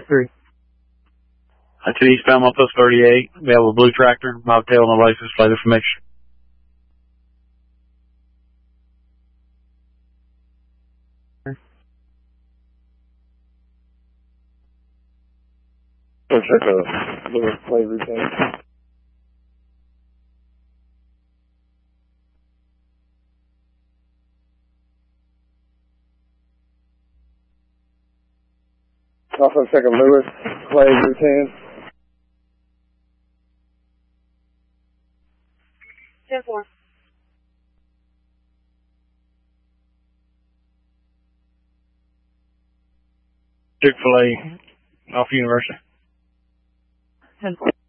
3. I to eastbound Post 38. We have a blue tractor, bobtail, no license plate information. Check a Lewis plate routine. Also check a Lewis plate routine. 10-4. Chick-fil-A off University. 10-4.